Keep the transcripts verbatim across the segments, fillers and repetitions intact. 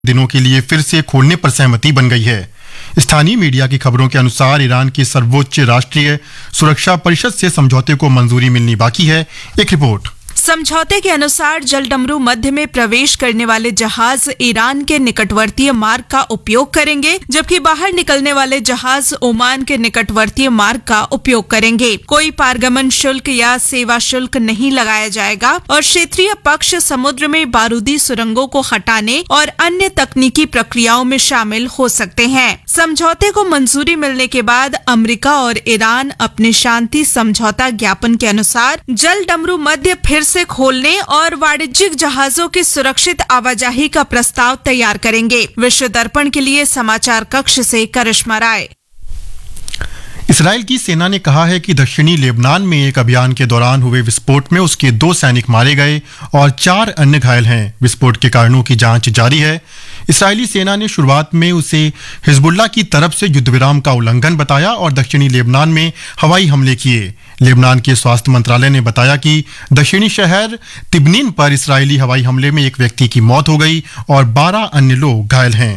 दिनों के लिए फिर से खोलने पर सहमति बन गई है। स्थानीय मीडिया की खबरों के अनुसार ईरान की सर्वोच्च राष्ट्रीय सुरक्षा परिषद से समझौते को मंजूरी मिलनी बाकी है। एक रिपोर्ट। समझौते के अनुसार जलडमरू मध्य में प्रवेश करने वाले जहाज ईरान के निकटवर्तीय मार्ग का उपयोग करेंगे, जबकि बाहर निकलने वाले जहाज ओमान के निकटवर्तीय मार्ग का उपयोग करेंगे। कोई पारगमन शुल्क या सेवा शुल्क नहीं लगाया जाएगा और क्षेत्रीय पक्ष समुद्र में बारूदी सुरंगों को हटाने और अन्य तकनीकी प्रक्रियाओं में शामिल हो सकते हैं। समझौते को मंजूरी मिलने के बाद अमेरिका और ईरान अपने शांति समझौता ज्ञापन के अनुसार जलडमरू मध्य फिर से खोलने और वाणिज्यिक जहाजों की सुरक्षित आवाजाही का प्रस्ताव तैयार करेंगे। विश्व दर्पण के लिए समाचार कक्ष से करिश्मा राय। इसराइल की सेना ने कहा है कि दक्षिणी लेबनान में एक अभियान के दौरान हुए विस्फोट में उसके दो सैनिक मारे गए और चार अन्य घायल हैं। विस्फोट के कारणों की जांच जारी है। इसराइली सेना ने शुरुआत में उसे हिजबुल्लाह की तरफ से युद्धविराम का उल्लंघन बताया और दक्षिणी लेबनान में हवाई हमले किए। लेबनान के स्वास्थ्य मंत्रालय ने बताया कि दक्षिणी शहर तिब्नीन पर इसराइली हवाई हमले में एक व्यक्ति की मौत हो गई और बारह अन्य लोग घायल हैं।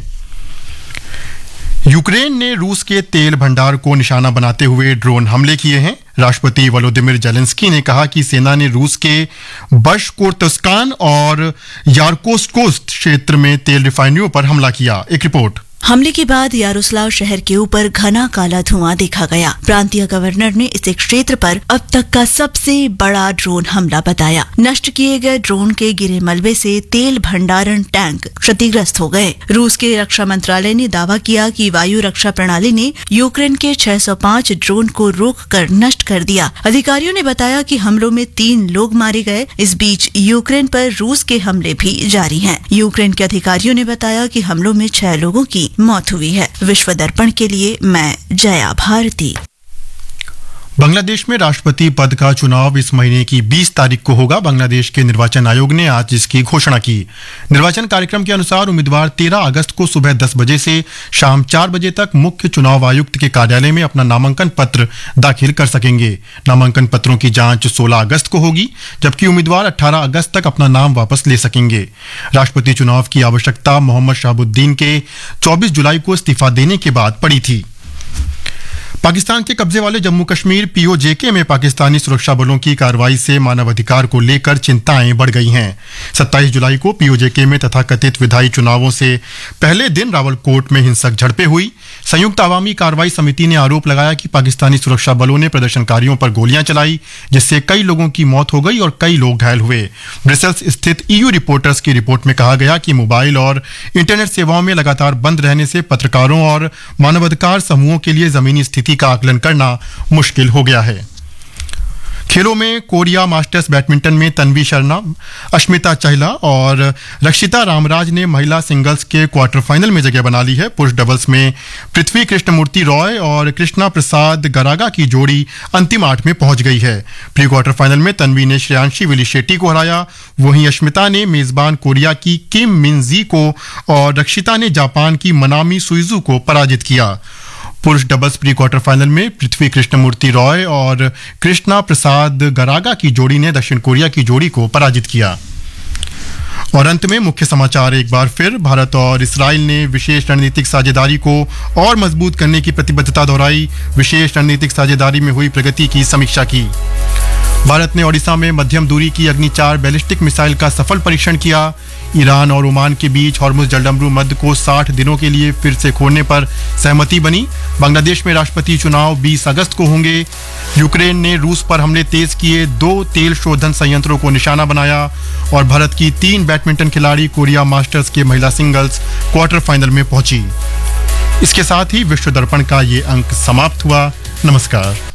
यूक्रेन ने रूस के तेल भंडार को निशाना बनाते हुए ड्रोन हमले किए हैं। राष्ट्रपति वोलोदिमिर जेलेंस्की ने कहा कि सेना ने रूस के बशकोर्तस्कान और यारकोस्कोस्ट क्षेत्र में तेल रिफाइनरियों पर हमला किया। एक रिपोर्ट। हमले के बाद यारोस्लाव शहर के ऊपर घना काला धुआं देखा गया। प्रांतीय गवर्नर ने इसे क्षेत्र पर अब तक का सबसे बड़ा ड्रोन हमला बताया। नष्ट किए गए ड्रोन के गिरे मलबे से तेल भंडारण टैंक क्षतिग्रस्त हो गए। रूस के रक्षा मंत्रालय ने दावा किया कि वायु रक्षा प्रणाली ने यूक्रेन के छह सौ पाँच ड्रोन को रोककर नष्ट कर दिया। अधिकारियों ने बताया कि हमलों में तीन लोग मारे गए। इस बीच यूक्रेन पर रूस के हमले भी जारी हैं। यूक्रेन के अधिकारियों ने बताया कि हमलों में छह लोगों की मौत हुई है। विश्व दर्पण के लिए मैं जया भारती। बांग्लादेश में राष्ट्रपति पद का चुनाव इस महीने की बीस तारीख को होगा। बांग्लादेश के निर्वाचन आयोग ने आज इसकी घोषणा की। निर्वाचन कार्यक्रम के अनुसार उम्मीदवार तेरह अगस्त को सुबह दस बजे से शाम चार बजे तक मुख्य चुनाव आयुक्त के कार्यालय में अपना नामांकन पत्र दाखिल कर सकेंगे। नामांकन पत्रों की जांच सोलह अगस्त को होगी, जबकि उम्मीदवार अठारह अगस्त तक अपना नाम वापस ले सकेंगे। राष्ट्रपति चुनाव की आवश्यकता मोहम्मद शहाबुद्दीन के चौबीस जुलाई को इस्तीफा देने के बाद पड़ी थी। पाकिस्तान के कब्जे वाले जम्मू कश्मीर पीओजेके में पाकिस्तानी सुरक्षा बलों की कार्रवाई से मानवाधिकार को लेकर चिंताएं बढ़ गई हैं। सत्ताईस जुलाई को पीओजेके में तथाकथित विधायी चुनावों से पहले दिन रावलकोट में हिंसक झड़पें हुई। संयुक्त अवामी कार्रवाई समिति ने आरोप लगाया कि पाकिस्तानी सुरक्षा बलों ने प्रदर्शनकारियों पर गोलियां चलाई, जिससे कई लोगों की मौत हो गई और कई लोग घायल हुए। ब्रसेल्स स्थित ईयू रिपोर्टर्स की रिपोर्ट में कहा गया कि मोबाइल और इंटरनेट सेवाओं में लगातार बंद रहने से पत्रकारों और मानवाधिकार समूहों के लिए जमीनी स्थिति का आकलन करना मुश्किल हो गया है। खेलों में कोरिया मास्टर्स बैडमिंटन में तन्वी शर्मा, अश्मिता चहला और रक्षिता रामराज ने महिला सिंगल्स के क्वार्टर फाइनल में जगह बना ली है। पुरुष डबल्स में पृथ्वी कृष्णमूर्ति रॉय और कृष्णा प्रसाद गरागा की जोड़ी अंतिम आठ में पहुंच गई है। प्री क्वार्टर फाइनल में तन्वी ने श्रेयांशी विली शेट्टी को हराया, वहीं अश्मिता ने मेजबान कोरिया की किम मिन जी को और रक्षिता ने जापान की मनामी सुइजू को पराजित किया। पुरुष डबल्स प्री क्वार्टर फाइनल में पृथ्वी कृष्णमूर्ति रॉय और कृष्णा प्रसाद गरागा की जोड़ी ने दक्षिण कोरिया की जोड़ी को पराजित किया। और अंत में मुख्य समाचार एक बार फिर। भारत और इस्राइल ने विशेष रणनीतिक साझेदारी को और मजबूत करने की प्रतिबद्धता दोहराई। विशेष रणनीतिक साझेदारी में हुई प्रगति की समीक्षा की। भारत ने ओडिशा में मध्यम दूरी की अग्नि चार बैलिस्टिक मिसाइल का सफल परीक्षण किया। ईरान और ओमान के बीच हॉर्मुज जलडमरू मध्य को साठ दिनों के लिए फिर से खोलने पर सहमति बनी। बांग्लादेश में राष्ट्रपति चुनाव बीस अगस्त को होंगे। यूक्रेन ने रूस पर हमले तेज किए, दो तेल शोधन संयंत्रों को निशाना बनाया। और भारत की तीन बैडमिंटन खिलाड़ी कोरिया मास्टर्स के महिला सिंगल्स क्वार्टर फाइनल में पहुंची। इसके साथ ही विश्व दर्पण का ये अंक समाप्त हुआ। नमस्कार।